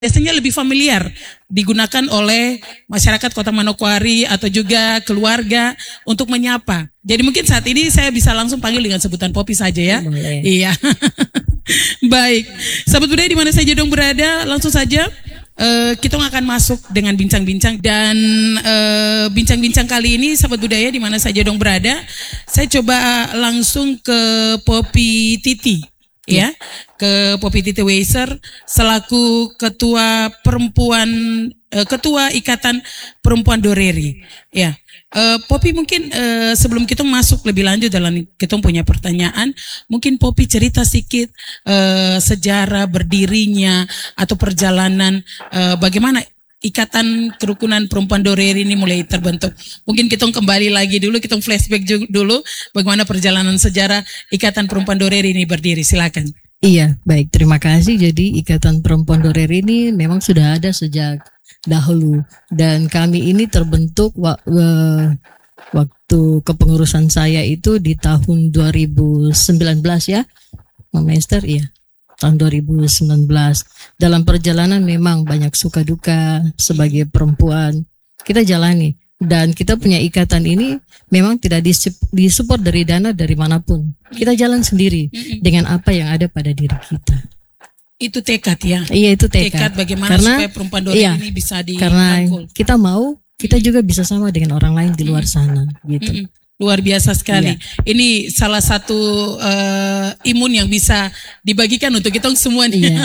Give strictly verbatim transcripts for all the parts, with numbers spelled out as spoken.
biasanya lebih familiar digunakan oleh masyarakat Kota Manokwari atau juga keluarga untuk menyapa. Jadi mungkin saat ini saya bisa langsung panggil dengan sebutan Popi saja ya. Boleh. Iya. Baik, sahabat budaya di mana saja dong berada, langsung saja uh, kita akan masuk dengan bincang-bincang dan uh, bincang-bincang kali ini sahabat budaya di mana saja dong berada. Saya coba langsung ke Popi Titi. Ya, ke Popi Titi Weiser selaku ketua perempuan uh, ketua Ikatan Perempuan Doreri. Ya, uh, Popi mungkin uh, sebelum kita masuk lebih lanjut dalam kita punya pertanyaan, mungkin Popi cerita sedikit uh, sejarah berdirinya atau perjalanan uh, bagaimana Ikatan Kerukunan Perempuan Doreri ini mulai terbentuk. Mungkin kita kembali lagi dulu, kita flashback dulu bagaimana perjalanan sejarah Ikatan Perempuan Doreri ini berdiri. Silakan. Iya, baik. Terima kasih. Jadi Ikatan Perempuan Doreri ini memang sudah ada sejak dahulu. Dan kami ini terbentuk waktu kepengurusan saya itu di tahun dua ribu sembilan belas ya. Mama Esther, iya. Tahun dua ribu sembilan belas. Dalam perjalanan memang banyak suka duka sebagai perempuan kita jalani, dan kita punya ikatan ini memang tidak disupport dari dana dari manapun. Kita jalan sendiri dengan apa yang ada pada diri kita. Itu tekad ya. Iya, itu tekad. Tekad bagaimana karena, supaya perempuan Doreri iya, ini bisa dirangkul. Karena kita mau, kita juga bisa sama dengan orang lain di luar sana gitu. Mm-mm. Luar biasa sekali. Iya. Ini salah satu uh, imun yang bisa dibagikan untuk kita semua nih. Iya.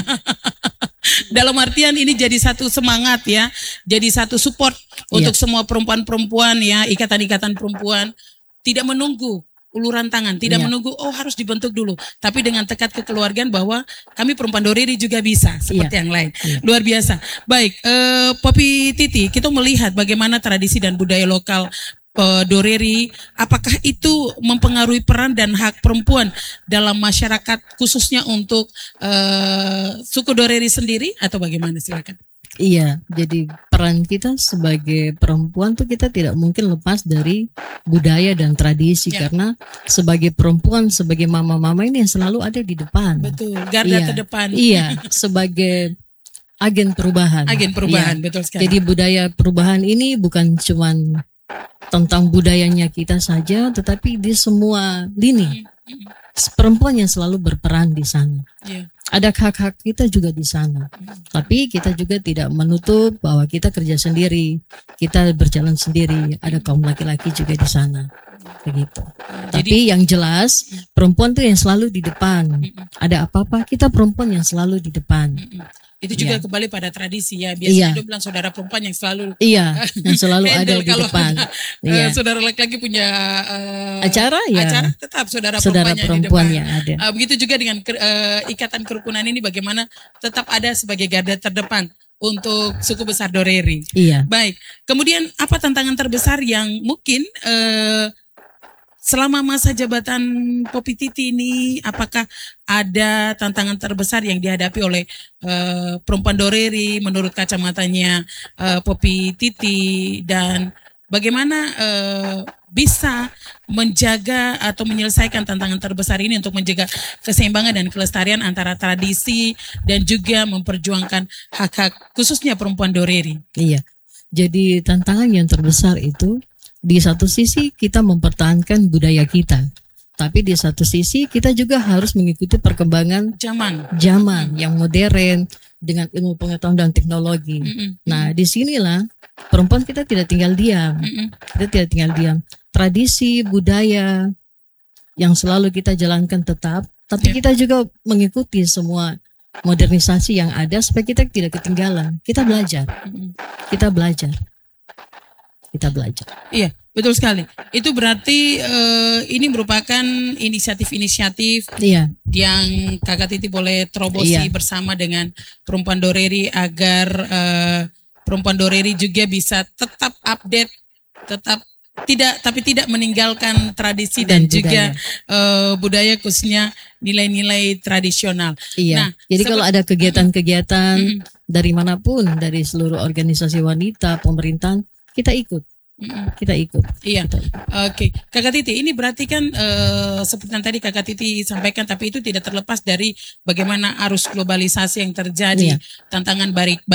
Dalam artian ini jadi satu semangat ya, jadi satu support Iya. untuk semua perempuan-perempuan ya, ikatan-ikatan perempuan. Tidak menunggu uluran tangan, tidak Iya. menunggu oh harus dibentuk dulu, tapi dengan tekad kekeluargaan bahwa kami perempuan Doreri juga bisa seperti Iya. yang lain. Iya. Luar biasa. Baik, uh, Popi Titi, kita melihat bagaimana tradisi dan budaya lokal Doreri, apakah itu mempengaruhi peran dan hak perempuan dalam masyarakat khususnya untuk uh, suku Doreri sendiri atau bagaimana? Silakan. Iya, jadi peran kita sebagai perempuan tuh kita tidak mungkin lepas dari budaya dan tradisi Ya. karena sebagai perempuan, sebagai mama-mama ini yang selalu ada di depan. Betul, garda Iya. terdepan. Iya, sebagai agen perubahan. Agen perubahan, Iya. betul sekali. Jadi budaya perubahan ini bukan cuman tentang budayanya kita saja, tetapi di semua lini perempuan yang selalu berperan di sana. Ya. Ada hak-hak kita juga di sana. Tapi kita juga tidak menutup bahwa kita kerja sendiri, kita berjalan sendiri. Ada kaum laki-laki juga di sana. Begitu. Jadi, Tapi yang jelas perempuan tuh yang selalu di depan. Ada apa-apa kita perempuan yang selalu di depan. itu juga Iya. kembali pada tradisi ya. Biasanya Iya. dia bilang saudara perempuan yang selalu Iya, yang selalu ada handle di kalau depan. ada, Iya. uh, saudara laki-laki punya uh, Acara ya. acara tetap saudara, Saudara perempuannya perempuan di depan. yang ada. Uh, begitu juga dengan uh, ikatan kerukunan ini bagaimana tetap ada sebagai garda terdepan untuk suku besar Doreri. Iya. Baik, kemudian apa tantangan terbesar yang mungkin uh, selama masa jabatan Popi Titi ini, apakah ada tantangan terbesar yang dihadapi oleh uh, perempuan Doreri menurut kacamatanya uh, Popi Titi, dan bagaimana uh, bisa menjaga atau menyelesaikan tantangan terbesar ini untuk menjaga keseimbangan dan kelestarian antara tradisi dan juga memperjuangkan hak-hak khususnya perempuan Doreri. Iya. Jadi tantangan yang terbesar itu di satu sisi kita mempertahankan budaya kita, tapi di satu sisi kita juga harus mengikuti perkembangan Zaman. zaman yang modern dengan ilmu pengetahuan dan teknologi. Mm-mm. Nah, disinilah perempuan kita tidak tinggal diam, Mm-mm. kita tidak tinggal diam. Tradisi budaya yang selalu kita jalankan tetap, tapi Ya. kita juga mengikuti semua modernisasi yang ada supaya kita tidak ketinggalan. Kita belajar, Mm-mm. kita belajar. Kita belajar. Iya, betul sekali. Itu berarti eh, ini merupakan inisiatif-inisiatif Iya, yang Kakak Titi boleh terobosi Iya. bersama dengan perempuan Doreri agar eh, perempuan Doreri juga bisa tetap update, tetap tidak tapi tidak meninggalkan tradisi dan, Dan juga eh, budaya khususnya nilai-nilai tradisional. iya. Nah, Jadi sebe- kalau ada kegiatan-kegiatan Mm-mm. dari manapun, dari seluruh organisasi wanita, pemerintahan, kita ikut. Mm-mm. kita ikut. Iya, oke, Kakak Titi. Ini berarti kan eh, seperti yang tadi Kakak Titi sampaikan, tapi itu tidak terlepas dari bagaimana arus globalisasi yang terjadi, Iya. tantangan baik